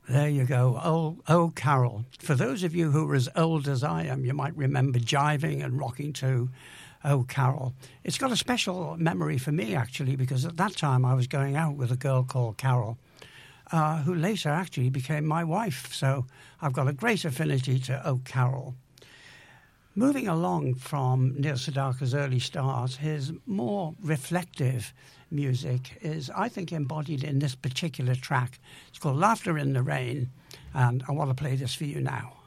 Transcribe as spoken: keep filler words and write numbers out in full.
There you go. Oh, oh, Carol. For those of you who are as old as I am, you might remember jiving and rocking to Oh, Carol. It's got a special memory for me, actually, because at that time I was going out with a girl called Carol, uh, who later actually became my wife. So I've got a great affinity to Oh, Carol. Moving along from Neil Sedaka's early start, his more reflective music is, I think, embodied in this particular track. It's called Laughter in the Rain, and I want to play this for you now.